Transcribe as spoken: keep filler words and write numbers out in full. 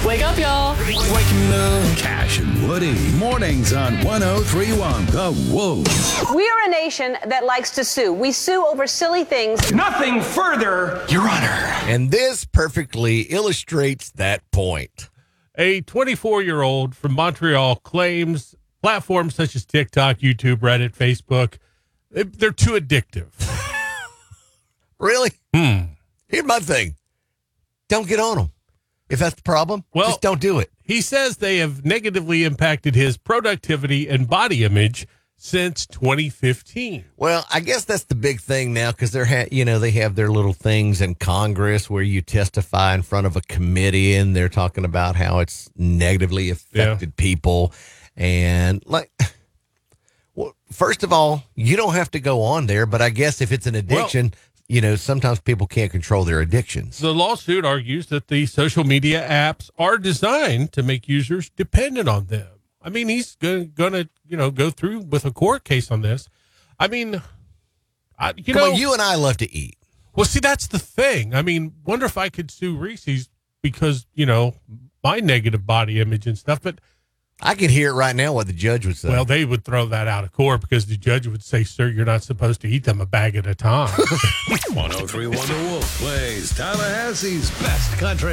Wake up, y'all. Waking up. Cash and Woody. Mornings on one oh three one The Wolf. We are a nation that likes to sue. We sue over silly things. Nothing further, Your Honor. And this perfectly illustrates that point. A twenty-four-year-old from Montreal claims platforms such as TikTok, YouTube, Reddit, Facebook, they're too addictive. Really? Hmm. Here's my thing. Don't get on them. If that's the problem, well, just don't do it. He says they have negatively impacted his productivity and body image since twenty fifteen. Well, I guess that's the big thing now because they're, ha- you know, they have their little things in Congress where you testify in front of a committee and they're talking about how it's negatively affected yeah. people. And like, well, first of all, you don't have to go on there, but I guess if it's an addiction, well, you know, sometimes people can't control their addictions. The lawsuit argues that the social media apps are designed to make users dependent on them. I mean, he's going to, you know, go through with a court case on this. I mean, I, you Come know, on, you and I love to eat. Well, see, that's the thing. I mean, wonder if I could sue Reese's because, you know, my negative body image and stuff, but I can hear it right now what the judge would say. Well, they would throw that out of court because the judge would say, sir, you're not supposed to eat them a bag at a time. one oh three one The Wolf plays Tallahassee's best country.